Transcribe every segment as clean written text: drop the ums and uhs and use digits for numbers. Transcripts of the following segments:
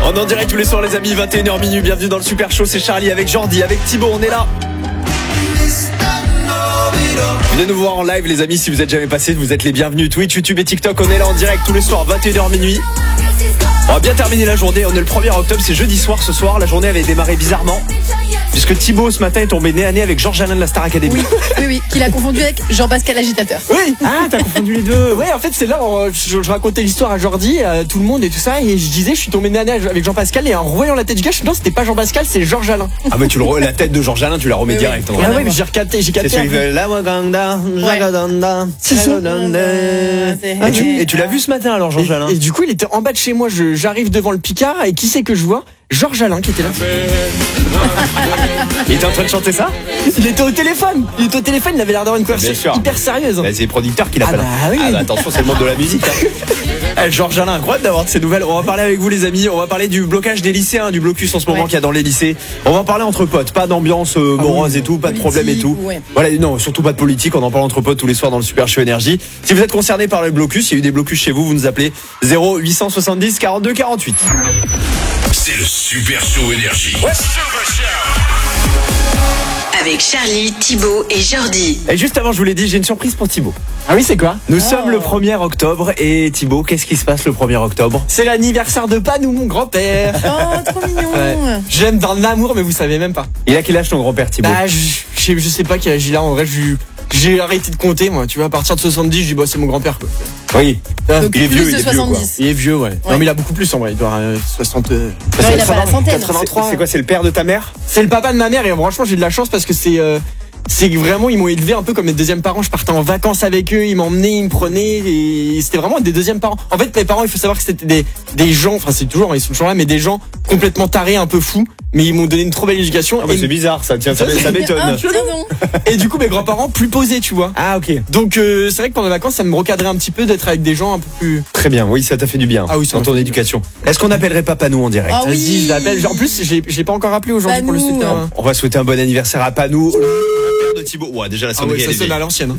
On est en direct tous les soirs les amis, 21h minuit, bienvenue dans le Super Show, c'est Charlie avec Jordi, avec Thibaut, on est là. Venez nous voir en live les amis, si vous êtes jamais passés, vous êtes les bienvenus. Twitch, YouTube et TikTok, on est là en direct tous les soirs, 21h minuit. On va bien terminer la journée, on est le 1er octobre, c'est jeudi soir ce soir, la journée avait démarré bizarrement. Puisque Thibaut ce matin est tombé nez à nez avec Georges Alain de la Star Academy. Oui, qu'il a confondu avec Jean-Pascal Agitateur. Oui. Ah, t'as confondu les deux. Ouais, en fait, c'est là, je racontais l'histoire à Jordi, à tout le monde et tout ça, et je disais, je suis tombé nez à nez avec Jean-Pascal, et en revoyant la tête du gars, non, c'était pas Jean-Pascal, c'est Georges Alain. Ah mais la tête de Georges Alain, tu la remets direct. Ah ouais, mais j'ai capté. C'est celui qui fait la Wakanda, Jagadanda. C'est ça. Et tu l'as vu ce matin alors Georges Alain? Et du coup, il était en bas de chez moi, j'arrive devant le Picard, et qui c'est que je vois? Georges Alain qui était là. Il était en train de chanter ça? Il était au téléphone, il avait l'air d'avoir une conversation hyper sérieuse. Bah, c'est les producteurs qui l'appellent. Ah bah oui. Ah bah attention, c'est le monde de la musique. Georges Alain, incroyable d'avoir de ces nouvelles. On va parler avec vous les amis, on va parler du blocage des lycéens, du blocus en ce moment qu'il y a dans les lycées. On va en parler entre potes, pas d'ambiance morose et tout, pas de problème et tout. Ouais. Voilà, non, surtout pas de politique, on en parle entre potes tous les soirs dans le Super Show Énergie. Si vous êtes concerné par le blocus, il y a eu des blocus chez vous, vous nous appelez 0870 42 48. C'est le Super Show Énergie. Ouais. Avec Charlie, Thibaut et Jordi. Et juste avant, je vous l'ai dit, j'ai une surprise pour Thibaut. Ah oui, c'est quoi? Nous sommes le 1er octobre et Thibaut, qu'est-ce qui se passe le 1er octobre? C'est l'anniversaire de Panou, mon grand-père. Oh, trop mignon. Ouais. J'aime dans l'amour, mais vous savez même pas. Il a quel âge ton grand-père Thibaut? Bah, je sais pas quel âge il a. En vrai, j'ai arrêté de compter, moi. Tu vois, à partir de 70, je dis, bah, c'est mon grand-père, quoi. Oui. Donc, Il est plus vieux, de il est vieux, quoi. 70. Il est vieux, ouais. Non, mais il a beaucoup plus, en vrai. Il doit avoir 60. Non, il a pas la centaine. 83. C'est quoi, c'est le père de ta mère? C'est le papa de ma mère, et franchement, j'ai de la chance parce que c'est vraiment, ils m'ont élevé un peu comme mes deuxièmes parents. Je partais en vacances avec eux, ils m'emmenaient, ils me prenaient, et c'était vraiment des deuxièmes parents. En fait, mes parents, il faut savoir que c'était des gens, enfin c'est toujours, ils sont toujours là, mais des gens complètement tarés, un peu fous, mais ils m'ont donné une trop belle éducation. Ah bah c'est bizarre ça, tiens, ça m'étonne. Ah, pardon. Et du coup, mes grands-parents plus posés, tu vois. Ah ok. Donc c'est vrai que pendant les vacances, ça me recadrait un petit peu d'être avec des gens un peu plus. Très bien, oui, ça t'a fait du bien. Ah oui, ça dans m'a ton fait éducation. Est-ce qu'on appellerait pas Panou en direct? Ah oui. Vas-y, je l'appelle. En plus, je l'ai pas encore appelé aujourd'hui pour le Panou. souhaiter. On va souhaiter un bon anniversaire à Panou, le père de Thibaut. Ouais, déjà la Ah ouais, sonnerie ça elle est sonne à vieille. l'ancienne.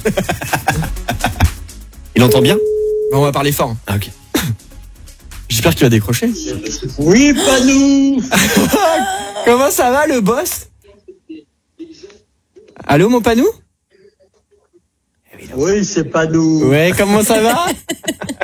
Il entend bien? On va parler fort. Ah ok. J'espère qu'il va décrocher. Oui, Panou. Comment ça va, le boss? Allô, mon Panou? Oui, c'est Panou. Ouais, comment ça va?